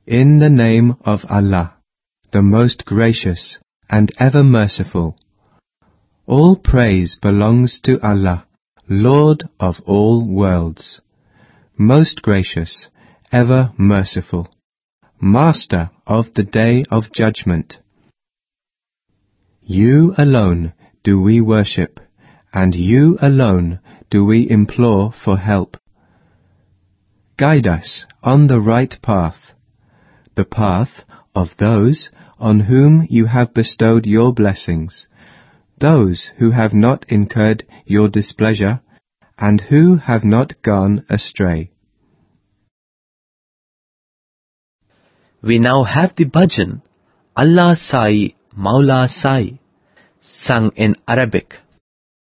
In the name of Allah, the most gracious and ever merciful. All praise belongs to Allah, Lord of all worlds, most gracious, ever merciful, Master of the Day of Judgment. You alone do we worship, and you alone do we implore for help. Guide us on the right path, the path of those on whom you have bestowed your blessings, those who have not incurred your displeasure, and who have not gone astray. We now have the bhajan, Allah Sai, Maula Sai, sung in Arabic.